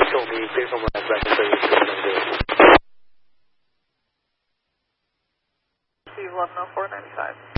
show me clear from right back and say what's going on there. Receive 110495.